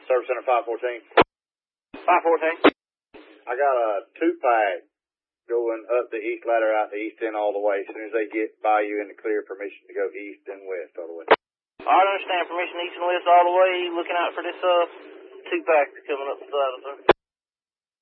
Service Center 514. 514. I got a 2-pack going up the east ladder out the east end all the way. As soon as they get by you in the clear, permission to go east and west all the way. I understand. Permission east and west all the way. Looking out for this 2-pack coming up the ladder, sir.